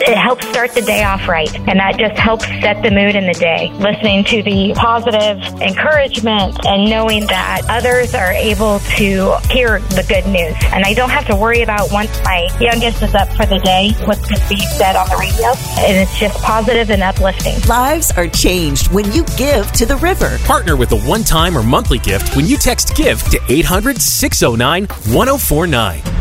it helps start the day off right. And that just helps set the mood in the day. Listening to the positive encouragement and knowing that others are able to hear the good news. And I don't have to worry about once my youngest is up for the day, what's going to be said on the radio. And it's just positive and uplifting. Lives are changed when you give to the river. Partner with a one-time or monthly gift when you text GIVE to 800-609-1049.